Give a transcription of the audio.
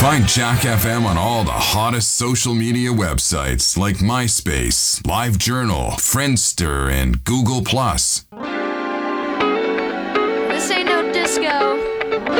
Find Jack FM on all the hottest social media websites like MySpace, LiveJournal, Friendster, and Google+.